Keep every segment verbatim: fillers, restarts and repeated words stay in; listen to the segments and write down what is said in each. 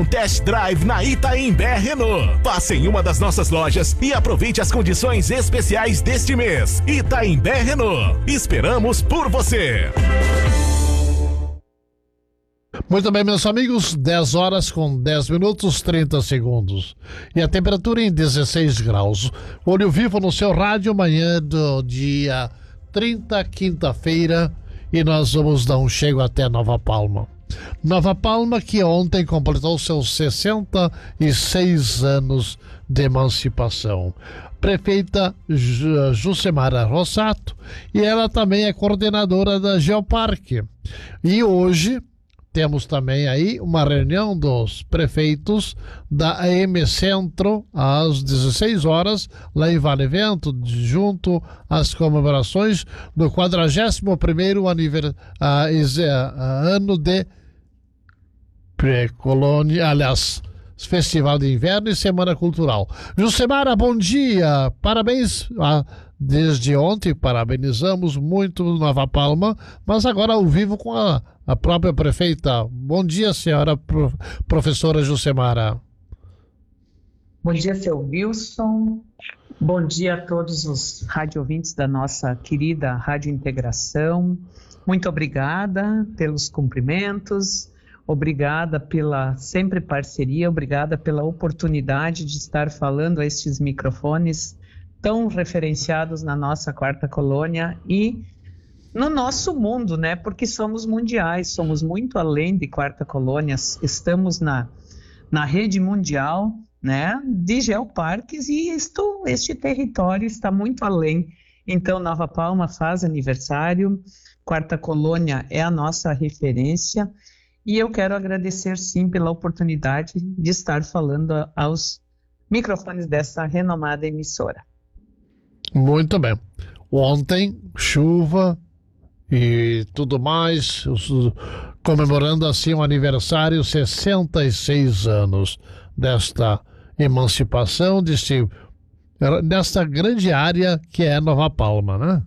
Test Drive na Itaimbé Renault. Passe em uma das nossas lojas e aproveite as condições especiais deste mês. Itaimbé Renault. Esperamos por você. Muito bem, meus amigos, dez horas com dez minutos, trinta segundos. E a temperatura em dezesseis graus. Olho vivo no seu rádio, manhã do dia trinta, quinta-feira. E nós vamos dar um chego até Nova Palma. Nova Palma, que ontem completou seus sessenta e seis anos de emancipação. Prefeita Jucemara Rossato, e ela também é coordenadora da Geoparque. E hoje temos também aí uma reunião dos prefeitos da A M Centro às dezesseis horas, lá em Vale Vento, junto às comemorações do quadragésimo primeiro aniversário, ano de pré-colônia, aliás, Festival de Inverno e Semana Cultural. Jucemara, bom dia, parabéns. Ah, desde ontem parabenizamos muito Nova Palma, mas agora ao vivo com a, a própria prefeita. Bom dia, senhora pro, professora Jucemara. Bom dia, seu Wilson. Bom dia a todos os rádio ouvintes da nossa querida Rádio Integração. Muito obrigada pelos cumprimentos. Obrigada pela sempre parceria, obrigada pela oportunidade de estar falando a estes microfones tão referenciados na nossa quarta colônia e no nosso mundo, né? Porque somos mundiais, somos muito além de quarta colônia, estamos na, na rede mundial, né, de geoparques e isto, este território está muito além. Então, Nova Palma faz aniversário, quarta colônia é a nossa referência. E eu quero agradecer, sim, pela oportunidade de estar falando aos microfones dessa renomada emissora. Muito bem. Ontem, chuva e tudo mais, comemorando assim o aniversário, sessenta e seis anos desta emancipação, deste, desta grande área que é Nova Palma, né?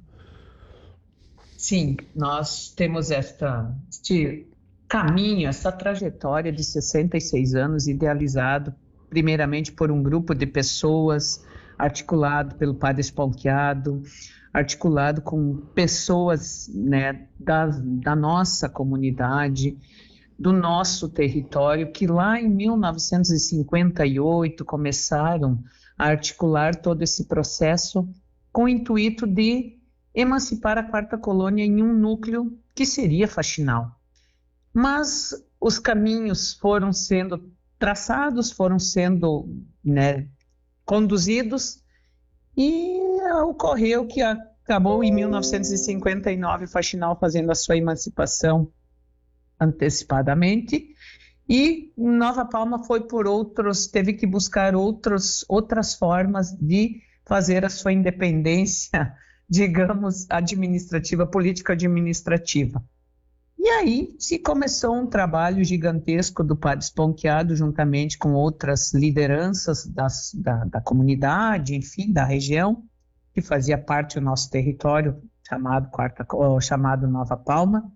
Sim, nós temos esta... Este caminho, essa trajetória de sessenta e seis anos, idealizado primeiramente por um grupo de pessoas, articulado pelo Padre Espalquiado, articulado com pessoas, né, da, da nossa comunidade, do nosso território, que lá em mil novecentos e cinquenta e oito começaram a articular todo esse processo com o intuito de emancipar a quarta colônia em um núcleo que seria faxinal. Mas os caminhos foram sendo traçados, foram sendo, né, conduzidos e ocorreu que acabou em mil novecentos e cinquenta e nove o Faxinal fazendo a sua emancipação antecipadamente e Nova Palma foi por outros, teve que buscar outros, outras formas de fazer a sua independência, digamos, administrativa, político-administrativa. E aí se começou um trabalho gigantesco do Padre Espalquiado, juntamente com outras lideranças das, da, da comunidade, enfim, da região, que fazia parte do nosso território, chamado, quarta, chamado Nova Palma.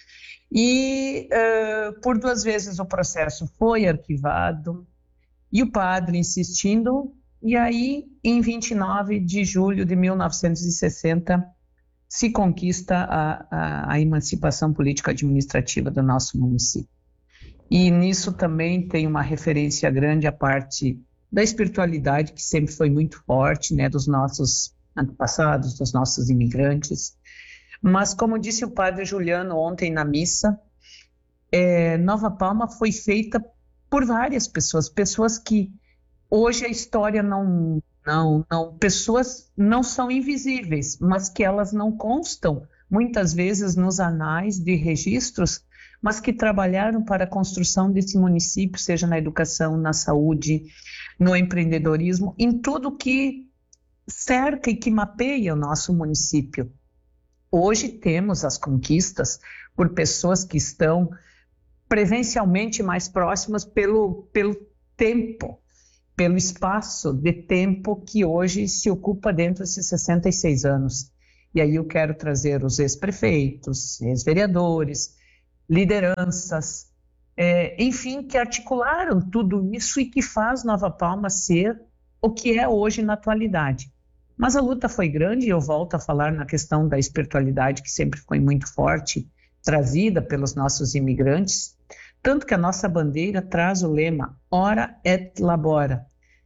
E uh, por duas vezes o processo foi arquivado, e o padre insistindo, e aí, em vinte e nove de julho de mil novecentos e sessenta, se conquista a, a, a emancipação político-administrativa do nosso município. E nisso também tem uma referência grande à parte da espiritualidade, que sempre foi muito forte, né, dos nossos antepassados, dos nossos imigrantes. Mas, como disse o padre Juliano ontem na missa, é, Nova Palma foi feita por várias pessoas, pessoas que hoje a história não... Não, não, pessoas não são invisíveis, mas que elas não constam muitas vezes nos anais de registros, mas que trabalharam para a construção desse município, seja na educação, na saúde, no empreendedorismo, em tudo que cerca e que mapeia o nosso município. Hoje temos as conquistas por pessoas que estão presencialmente mais próximas pelo, pelo tempo, pelo espaço de tempo que hoje se ocupa dentro desses sessenta e seis anos. E aí eu quero trazer os ex-prefeitos, ex-vereadores, lideranças, é, enfim, que articularam tudo isso e que faz Nova Palma ser o que é hoje na atualidade. Mas a luta foi grande, e eu volto a falar na questão da espiritualidade, que sempre foi muito forte, trazida pelos nossos imigrantes, tanto que a nossa bandeira traz o lema Ora et Labora,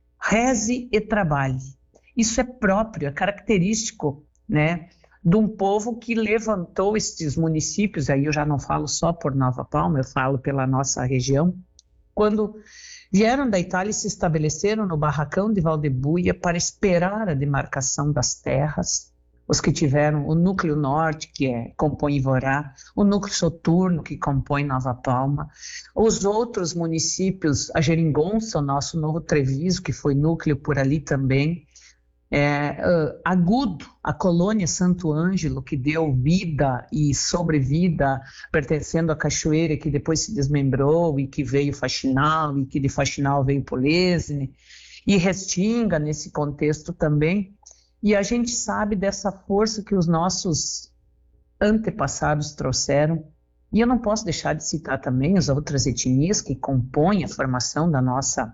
reze e trabalhe. Isso é próprio, é característico, né, de um povo que levantou estes municípios, aí eu já não falo só por Nova Palma, eu falo pela nossa região, quando vieram da Itália e se estabeleceram no barracão de Valdebuia para esperar a demarcação das terras, os que tiveram o núcleo norte, que é, compõe Ivorá, o núcleo soturno, que compõe Nova Palma, os outros municípios, a Jeringonça, o nosso Novo Treviso, que foi núcleo por ali também, é, uh, Agudo, a colônia Santo Ângelo, que deu vida e sobrevida, pertencendo à Cachoeira, que depois se desmembrou, e que veio Faxinal, e que de Faxinal veio Polesne, e Restinga nesse contexto também. E a gente sabe dessa força que os nossos antepassados trouxeram. E eu não posso deixar de citar também as outras etnias que compõem a formação da nossa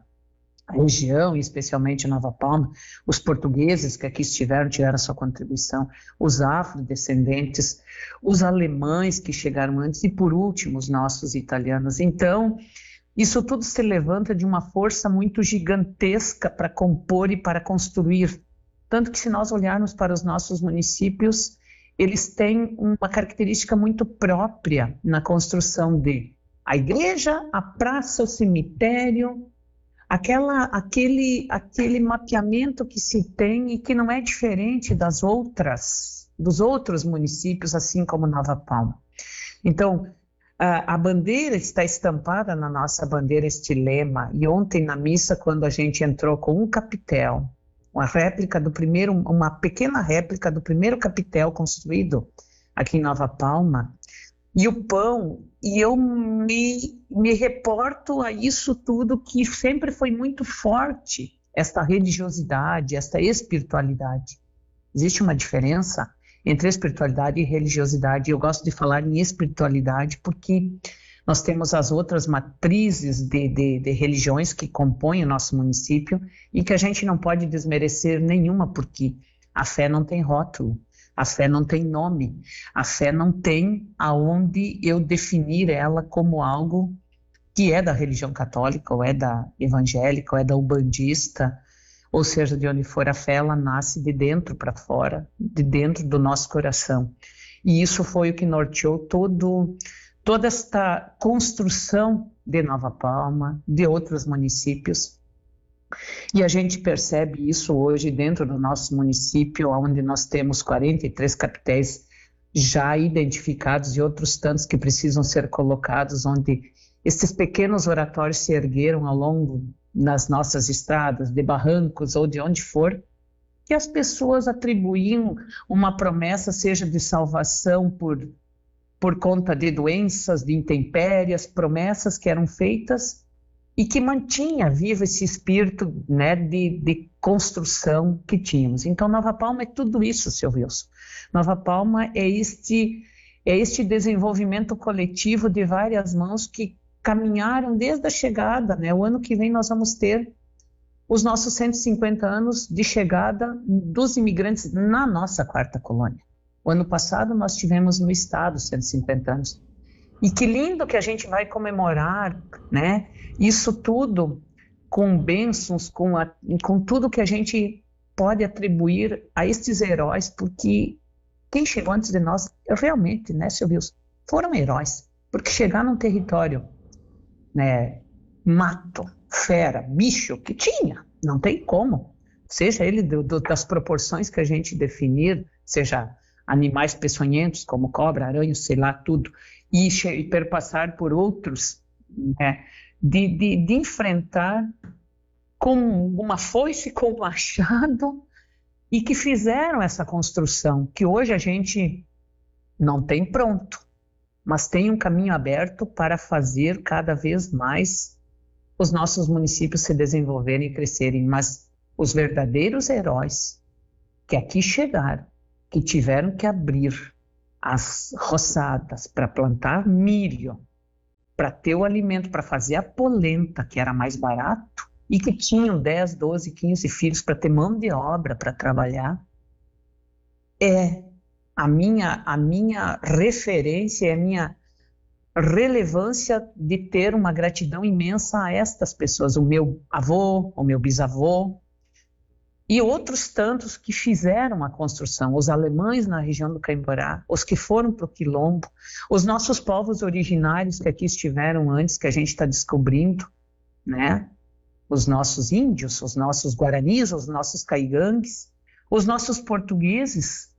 região, e especialmente Nova Palma, os portugueses que aqui estiveram, tiveram a sua contribuição, os afrodescendentes, os alemães que chegaram antes, e por último os nossos italianos. Então, isso tudo se levanta de uma força muito gigantesca para compor e para construir. Tanto que, se nós olharmos para os nossos municípios, eles têm uma característica muito própria na construção de a igreja, a praça, o cemitério, aquela, aquele, aquele mapeamento que se tem e que não é diferente das outras, dos outros municípios, assim como Nova Palma. Então, a, a bandeira está estampada na nossa bandeira, este lema, e ontem na missa, quando a gente entrou com um capitel, uma réplica do primeiro, uma pequena réplica do primeiro capitel construído aqui em Nova Palma, e o pão, e eu me, me reporto a isso tudo que sempre foi muito forte, esta religiosidade, esta espiritualidade. Existe uma diferença entre espiritualidade e religiosidade. Eu gosto de falar em espiritualidade porque nós temos as outras matrizes de, de, de religiões que compõem o nosso município e que a gente não pode desmerecer nenhuma, porque a fé não tem rótulo, a fé não tem nome, a fé não tem aonde eu definir ela como algo que é da religião católica, ou é da evangélica, ou é da umbandista, ou seja, de onde for a fé, ela nasce de dentro para fora, de dentro do nosso coração. E isso foi o que norteou todo... toda esta construção de Nova Palma, de outros municípios, e a gente percebe isso hoje dentro do nosso município, onde nós temos quarenta e três capitéis já identificados e outros tantos que precisam ser colocados, onde esses pequenos oratórios se ergueram ao longo das nossas estradas, de barrancos ou de onde for, que as pessoas atribuíam uma promessa, seja de salvação por por conta de doenças, de intempérias, promessas que eram feitas e que mantinha vivo esse espírito, né, de, de construção que tínhamos. Então, Nova Palma é tudo isso, seu Wilson. Nova Palma é este, é este desenvolvimento coletivo de várias mãos que caminharam desde a chegada, né? O ano que vem nós vamos ter os nossos cento e cinquenta anos de chegada dos imigrantes na nossa quarta colônia. O ano passado nós tivemos no estado cento e cinquenta anos. E que lindo que a gente vai comemorar, né? Isso tudo com bênçãos, com, a, com tudo que a gente pode atribuir a estes heróis, porque quem chegou antes de nós, realmente, né, seu Wilson, foram heróis. Porque chegar num território, né, mato, fera, bicho, que tinha, não tem como. Seja ele do, do, das proporções que a gente definir, seja animais peçonhentos como cobra, aranha, sei lá, tudo, e, e perpassar por outros, né, de, de, de enfrentar com uma foice, com um machado, e que fizeram essa construção, que hoje a gente não tem pronto, mas tem um caminho aberto para fazer cada vez mais os nossos municípios se desenvolverem e crescerem, mas os verdadeiros heróis que aqui chegaram, que tiveram que abrir as roçadas para plantar milho, para ter o alimento, para fazer a polenta, que era mais barato, e que tinham dez, doze, quinze filhos para ter mão de obra para trabalhar, é a minha, a minha referência, a minha relevância de ter uma gratidão imensa a estas pessoas, o meu avô, o meu bisavô, e outros tantos que fizeram a construção, os alemães na região do Caimborá, os que foram para o Quilombo, os nossos povos originários que aqui estiveram antes, que a gente está descobrindo, né? Os nossos índios, os nossos guaranis, os nossos caigangues, os nossos portugueses,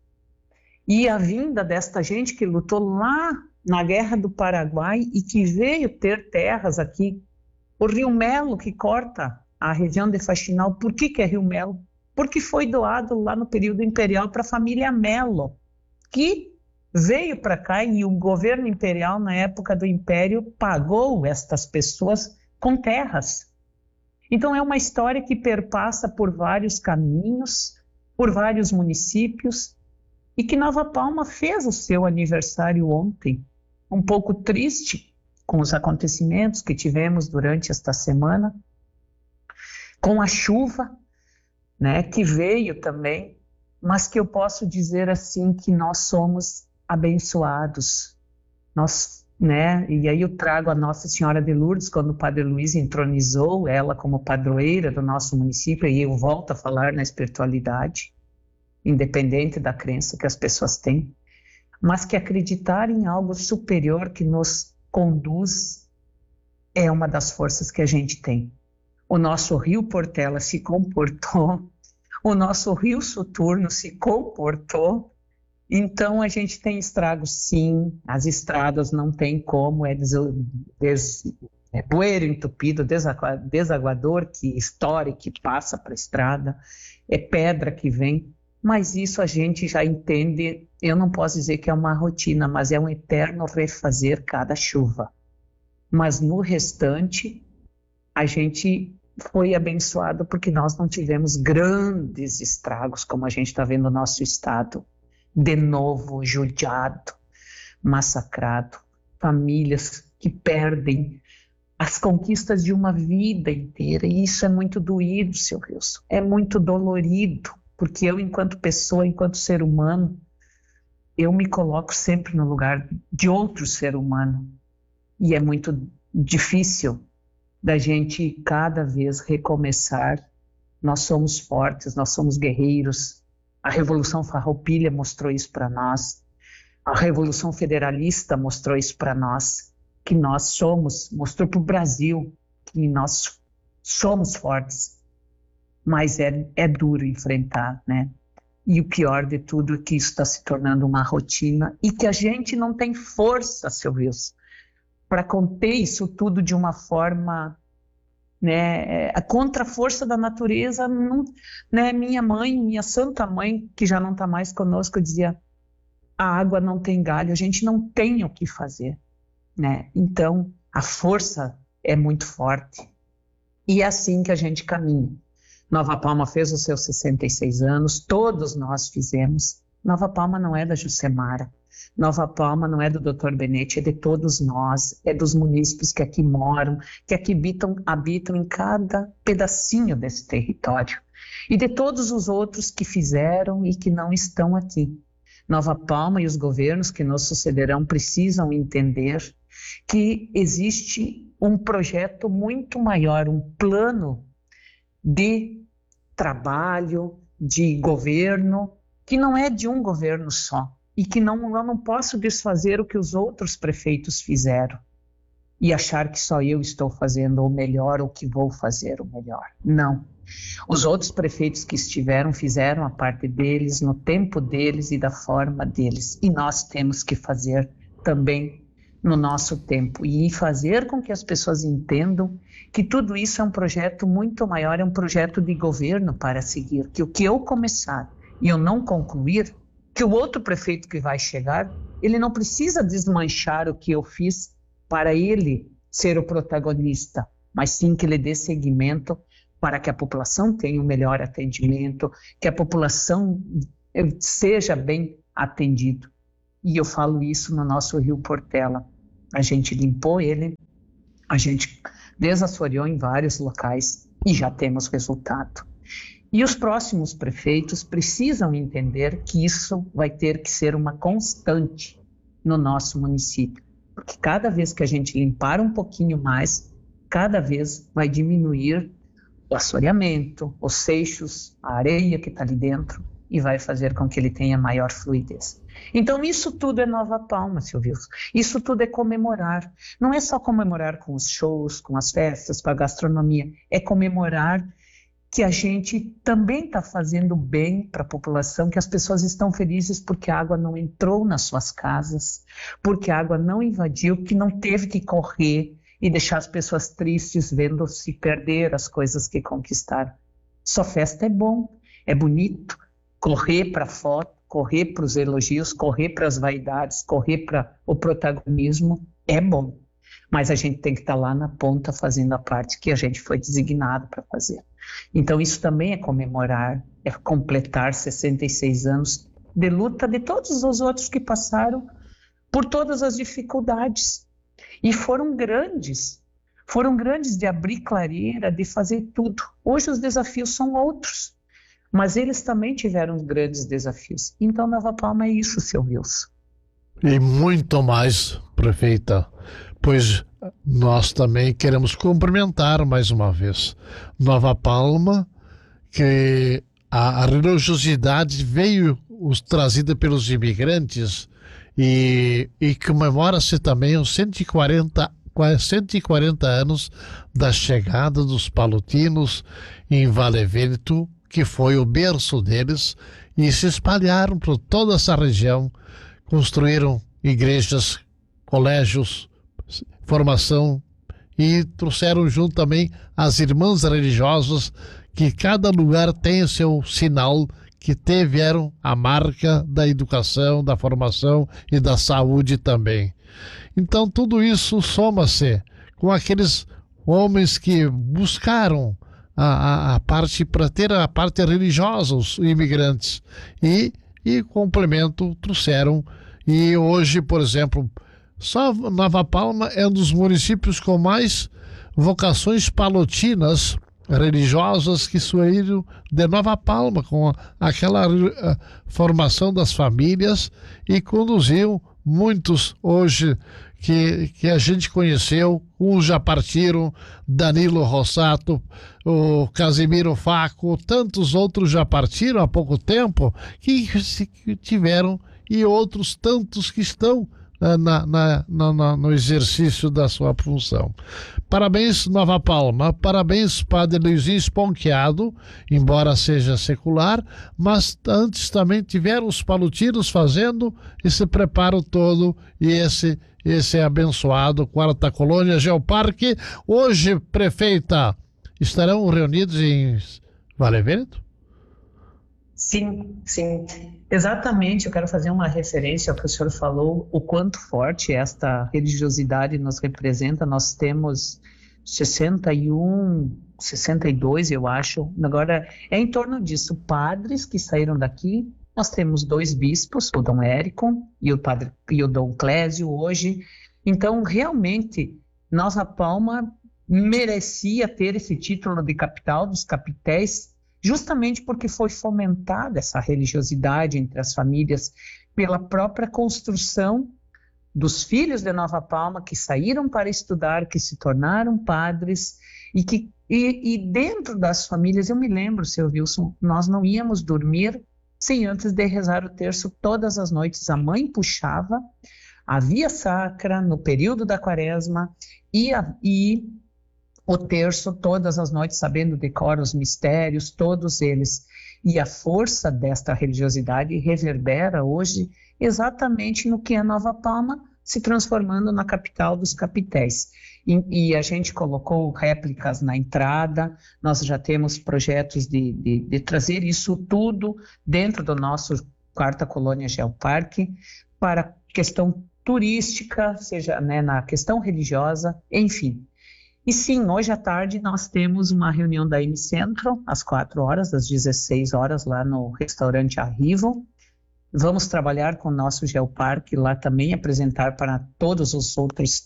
e a vinda desta gente que lutou lá na Guerra do Paraguai e que veio ter terras aqui. O Rio Melo, que corta a região de Faxinal, por que que é Rio Melo? Porque foi doado lá no período imperial para a família Melo, que veio para cá e o governo imperial, na época do Império, pagou estas pessoas com terras. Então é uma história que perpassa por vários caminhos, por vários municípios, e que Nova Palma fez o seu aniversário ontem, um pouco triste com os acontecimentos que tivemos durante esta semana, com a chuva, né, que veio também, mas que eu posso dizer assim que nós somos abençoados, nós, né, e aí eu trago a Nossa Senhora de Lourdes, quando o Padre Luiz entronizou ela como padroeira do nosso município, e eu volto a falar na espiritualidade, independente da crença que as pessoas têm, mas que acreditar em algo superior que nos conduz é uma das forças que a gente tem. O nosso rio Portela se comportou, o nosso rio Soturno se comportou, então a gente tem estragos sim, as estradas não tem como, é, des, des, é bueiro entupido, desagua, desaguador que estoura e que passa para a estrada, é pedra que vem, mas isso a gente já entende, eu não posso dizer que é uma rotina, mas é um eterno refazer cada chuva. Mas no restante, a gente foi abençoado porque nós não tivemos grandes estragos, como a gente está vendo no nosso estado, de novo judiado, massacrado, famílias que perdem as conquistas de uma vida inteira, e isso é muito doído, seu Wilson, é muito dolorido, porque eu, enquanto pessoa, enquanto ser humano, eu me coloco sempre no lugar de outro ser humano, e é muito difícil da gente cada vez recomeçar. Nós somos fortes, nós somos guerreiros. A Revolução Farroupilha mostrou isso para nós. A Revolução Federalista mostrou isso para nós, que nós somos, mostrou para o Brasil que nós somos fortes, mas é, é duro enfrentar, né? E o pior de tudo é que isso está se tornando uma rotina e que a gente não tem força, seu Wilson, para conter isso tudo de uma forma, né, a contra-força da natureza. Não, né, minha mãe, minha santa mãe, que já não está mais conosco, dizia, a água não tem galho, a gente não tem o que fazer, né? Então, a força é muito forte. E é assim que a gente caminha. Nova Palma fez os seus sessenta e seis anos, todos nós fizemos. Nova Palma não é da Jucemara, Nova Palma não é do doutor Benete, é de todos nós, é dos munícipes que aqui moram, que aqui habitam, habitam em cada pedacinho desse território, e de todos os outros que fizeram e que não estão aqui. Nova Palma e os governos que nos sucederão precisam entender que existe um projeto muito maior, um plano de trabalho, de governo, que não é de um governo só, e que não, eu não posso desfazer o que os outros prefeitos fizeram e achar que só eu estou fazendo o melhor ou que vou fazer o melhor. Não. Os outros prefeitos que estiveram fizeram a parte deles, no tempo deles e da forma deles, e nós temos que fazer também no nosso tempo e fazer com que as pessoas entendam que tudo isso é um projeto muito maior, é um projeto de governo para seguir, que o que eu começar e eu não concluir, que o outro prefeito que vai chegar, ele não precisa desmanchar o que eu fiz para ele ser o protagonista, mas sim que ele dê seguimento para que a população tenha um melhor atendimento, que a população seja bem atendida. E eu falo isso no nosso Rio Portela. A gente limpou ele, A gente desassoreou em vários locais e já temos resultado. E os próximos prefeitos precisam entender que isso vai ter que ser uma constante no nosso município, porque cada vez que a gente limpar um pouquinho mais, cada vez vai diminuir o assoreamento, os seixos, a areia que está ali dentro, e vai fazer com que ele tenha maior fluidez. Então isso tudo é Nova Palma, Silvio. Isso tudo é comemorar. Não é só comemorar com os shows, com as festas, com a gastronomia, é comemorar que a gente também está fazendo bem para a população, que as pessoas estão felizes porque a água não entrou nas suas casas, porque a água não invadiu, que não teve que correr e deixar as pessoas tristes vendo se perder as coisas que conquistaram. Só festa é bom, é bonito, correr para a foto, correr para os elogios, correr para as vaidades, correr para o protagonismo é bom, mas a gente tem que estar lá na ponta fazendo a parte que a gente foi designado para fazer. Então isso também é comemorar, é completar sessenta e seis anos de luta de todos os outros que passaram por todas as dificuldades. E foram grandes, foram grandes de abrir clareira, de fazer tudo. Hoje os desafios são outros, mas eles também tiveram grandes desafios. Então Nova Palma é isso, seu Wilson. E muito mais, prefeita, pois nós também queremos cumprimentar mais uma vez Nova Palma, que a, a religiosidade veio os, trazida pelos imigrantes e, e comemora-se também os cento e quarenta, cento e quarenta anos da chegada dos palutinos em Vale Vento, que foi o berço deles, e se espalharam por toda essa região, construíram igrejas, colégios, formação, e trouxeram junto também as irmãs religiosas, que cada lugar tem o seu sinal, que tiveram a marca da educação, da formação e da saúde também. Então tudo isso soma-se com aqueles homens que buscaram a, a, a parte, para ter a parte religiosa, os imigrantes, e, e complemento trouxeram. E hoje, por exemplo, só Nova Palma é um dos municípios com mais vocações palotinas religiosas que saíram de Nova Palma, com aquela uh, formação das famílias, e conduziu muitos hoje que, que a gente conheceu. Uns já partiram, Danilo Rossato, o Casimiro Faco, tantos outros já partiram há pouco tempo, que, que tiveram, e outros tantos que estão Na, na, na, no exercício da sua função. Parabéns, Nova Palma, parabéns, Padre Luizinho Esponqueado, embora seja secular, mas antes também tiveram os palutinos fazendo esse preparo todo, e esse, esse abençoado Quarta Colônia Geoparque. Hoje, prefeita, estarão reunidos em Vale Vento? Sim, sim, exatamente. Eu quero fazer uma referência ao que o senhor falou, o quanto forte esta religiosidade nos representa. Nós temos sessenta e um, sessenta e dois, eu acho, agora é em torno disso, padres que saíram daqui. Nós temos dois bispos, o Dom Érico e o, padre, e o Dom Clésio hoje. Então, realmente, Nova Palma merecia ter esse título de capital dos capitéis, justamente porque foi fomentada essa religiosidade entre as famílias pela própria construção dos filhos de Nova Palma, que saíram para estudar, que se tornaram padres, e que e, e dentro das famílias, eu me lembro, seu Wilson, nós não íamos dormir sem antes de rezar o terço todas as noites. A mãe puxava a via sacra no período da quaresma e, a, e o terço todas as noites, sabendo decorar os mistérios, todos eles. E a força desta religiosidade reverbera hoje exatamente no que é Nova Palma, se transformando na capital dos capitéis. E, e a gente colocou réplicas na entrada, nós já temos projetos de, de, de trazer isso tudo dentro do nosso Quarta Colônia Geoparque, para questão turística, seja, né, na questão religiosa, enfim. E sim, hoje à tarde nós temos uma reunião da M Centro, às quatro horas, às dezesseis horas, lá no restaurante Arrivo. Vamos trabalhar com o nosso Geoparque lá também, apresentar para todos os outros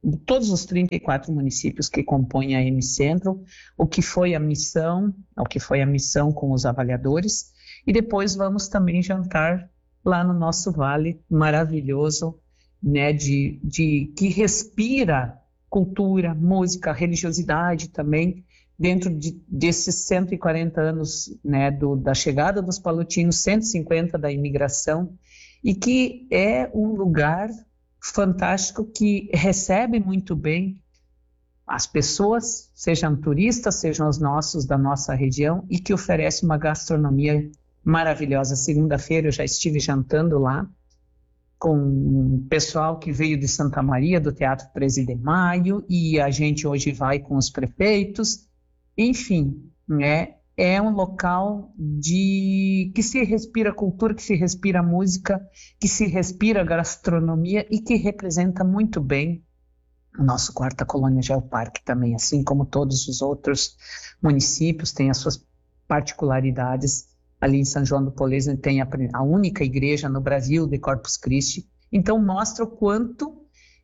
todos os trinta e quatro municípios que compõem a M-Centro, o que foi a missão, o que foi a missão com os avaliadores, e depois vamos também jantar lá no nosso vale maravilhoso, né, de, de, que respira cultura, música, religiosidade também, dentro de, desses cento e quarenta anos, né, do, da chegada dos palutinos, cento e cinquenta da imigração, e que é um lugar fantástico que recebe muito bem as pessoas, sejam turistas, sejam os nossos da nossa região, e que oferece uma gastronomia maravilhosa. Segunda-feira eu já estive jantando lá com o pessoal que veio de Santa Maria, do Teatro treze de Maio, e a gente hoje vai com os prefeitos. Enfim, né, é um local de, que se respira cultura, que se respira música, que se respira gastronomia e que representa muito bem o nosso Quarta Colônia Geoparque também, assim como todos os outros municípios têm as suas particularidades. Ali em São João do Polesine tem a, a única igreja no Brasil de Corpus Christi, então mostra o quanto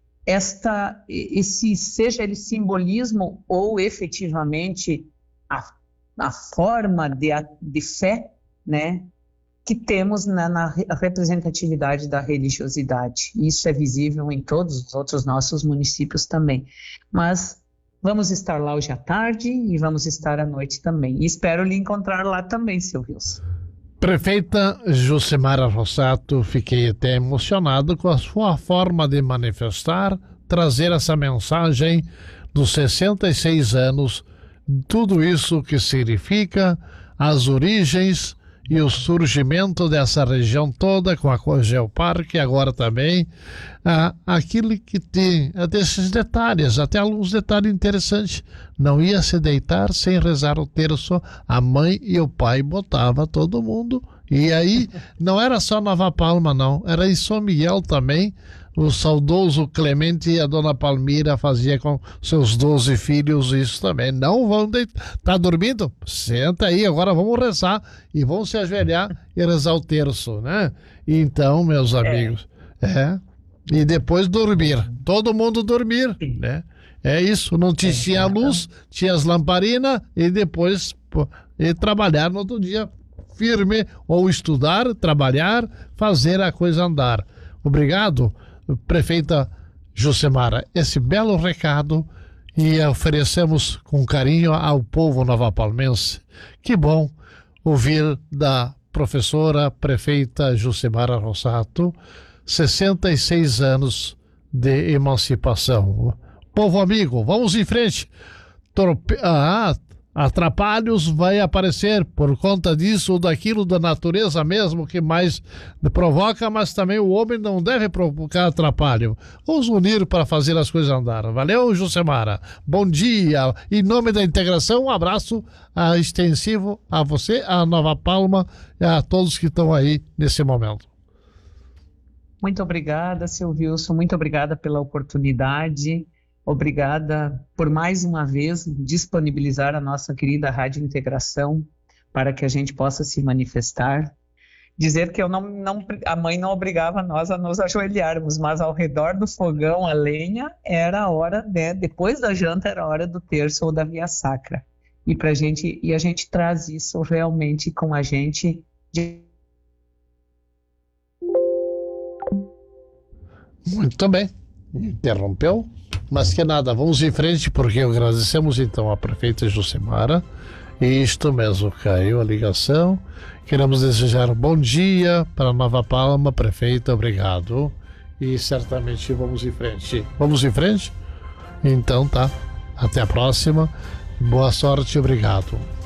esta, esse, seja ele simbolismo ou efetivamente a, a forma de, de fé, né, que temos na, na representatividade da religiosidade. Isso é visível em todos os outros nossos municípios também. Mas vamos estar lá hoje à tarde e vamos estar à noite também. E espero lhe encontrar lá também, seu Wilson. Prefeita Jucimara Rossato, fiquei até emocionado com a sua forma de manifestar, trazer essa mensagem dos sessenta e seis anos, tudo isso que significa, as origens e o surgimento dessa região toda com a Geoparque, agora também ah, aquilo que tem, desses detalhes, até alguns detalhes interessantes. Não ia se deitar sem rezar o terço, a mãe e o pai botava todo mundo, e aí não era só Nova Palma não, era em São Miguel também. O saudoso Clemente e a dona Palmira fazia com seus doze filhos isso também. Não vão deitar. Tá dormindo? Senta aí, agora vamos rezar e vamos se ajoelhar e rezar o terço, né? Então, meus amigos, é. é. E depois dormir. Todo mundo dormir, né? É isso. Não tinha, tinha luz, tinha as lamparinas e depois pô, e trabalhar no outro dia firme, ou estudar, trabalhar, fazer a coisa andar. Obrigado, prefeita Jucimara, esse belo recado, e oferecemos com carinho ao povo novapalmense. Que bom ouvir da professora prefeita Jucimara Rossato, sessenta e seis anos de emancipação. Povo amigo, vamos em frente. Torpe... Ah, atrapalhos vai aparecer por conta disso ou daquilo da natureza mesmo que mais provoca, mas também o homem não deve provocar atrapalho. Vamos unir para fazer as coisas andar. Valeu, Jucimara. Bom dia. Em nome da integração, um abraço uh, extensivo a você, a Nova Palma e a todos que estão aí nesse momento. Muito obrigada, seu Wilson. Muito obrigada pela oportunidade. Obrigada por mais uma vez disponibilizar a nossa querida Rádio Integração para que a gente possa se manifestar. Dizer que eu não, não, a mãe não obrigava nós a nos ajoelharmos, mas ao redor do fogão, a lenha, era a hora, né, depois da janta era a hora do terço ou da via sacra. E, pra gente, e a gente traz isso realmente com a gente. De... Muito bem. Interrompeu? Mas que nada, vamos em frente, porque agradecemos então a prefeita Jucimara. Isto mesmo, caiu a ligação. Queremos desejar bom dia para Nova Palma, prefeita, obrigado. E certamente vamos em frente. Vamos em frente? Então tá. Até a próxima. Boa sorte, obrigado.